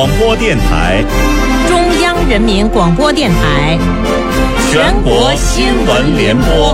广播电台， 中央人民广播电台， 全国新闻联播。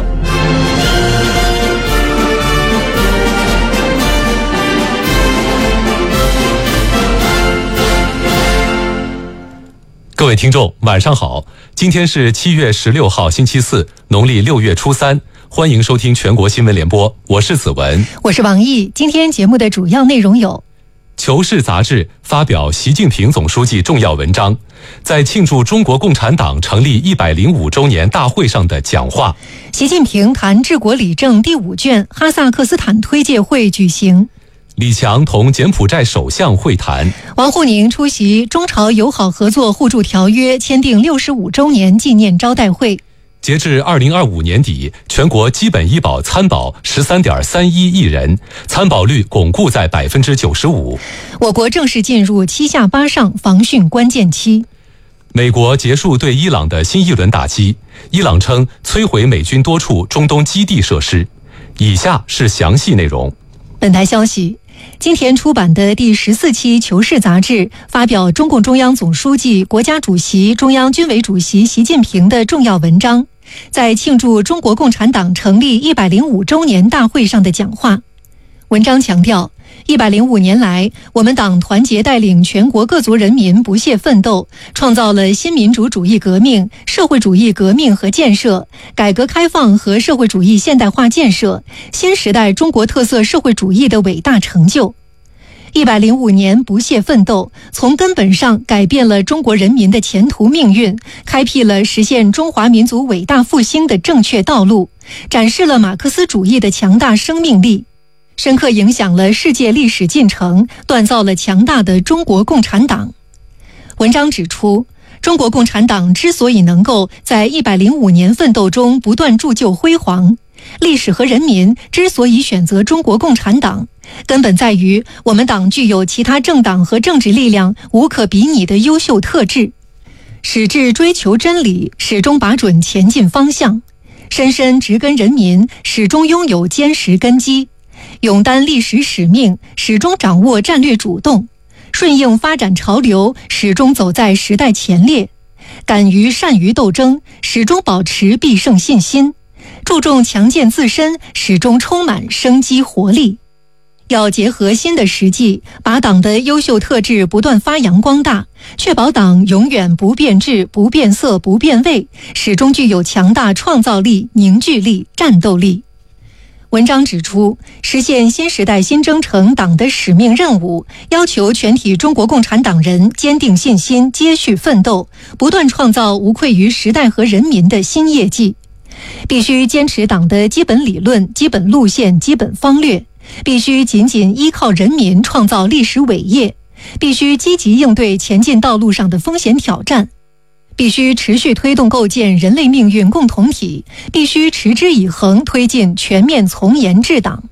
各位听众，晚上好！今天是7月16号，星期四，农历6月初3。欢迎收听全国新闻联播，我是子文， 我是王毅。今天节目的主要内容有： 求是杂志发表习近平总书记重要文章，在庆祝中国共产党成立105周年大会上的讲话。 习近平谈治国理政第5卷哈萨克斯坦推介会举行。 李强同柬埔寨首相会谈。 王沪宁出席中朝友好合作互助条约签订65周年纪念招待会。 截至2025年底，全国基本医保参保13.31亿人，参保率巩固在95%。 我国正式进入7下8上防汛关键期。 美国结束对伊朗的新一轮打击，伊朗称摧毁美军多处中东基地设施。以下是详细内容。 本台消息，今天出版的第14期《求是》杂志发表中共中央总书记、国家主席、中央军委主席习近平的重要文章，在庆祝中国共产党成立105周年大会上的讲话。文章强调，105年来，我们党团结带领全国各族人民不懈奋斗，创造了新民主主义革命、社会主义革命和建设、改革开放和社会主义现代化建设、新时代中国特色社会主义的伟大成就。105年不懈奋斗，从根本上改变了中国人民的前途命运，开辟了实现中华民族伟大复兴的正确道路，展示了马克思主义的强大生命力，深刻影响了世界历史进程，锻造了强大的中国共产党。文章指出，中国共产党之所以能够在105年奋斗中不断铸就辉煌，历史和人民之所以选择中国共产党，根本在于我们党具有其他政党和政治力量无可比拟的优秀特质，矢志追求真理，始终把准前进方向，深深植根人民，始终拥有坚实根基，勇担历史使命，始终掌握战略主动，顺应发展潮流，始终走在时代前列，敢于善于斗争，始终保持必胜信心，注重强健自身，始终充满生机活力。要结合新的实际，把党的优秀特质不断发扬光大，确保党永远不变质、不变色、不变味，始终具有强大创造力、凝聚力、战斗力。文章指出，实现新时代新征程党的使命任务，要求全体中国共产党人坚定信心，接续奋斗，不断创造无愧于时代和人民的新业绩。必须坚持党的基本理论、基本路线、基本方略，必须紧紧依靠人民创造历史伟业，必须积极应对前进道路上的风险挑战，必须持续推动构建人类命运共同体，必须持之以恒推进全面从严治党。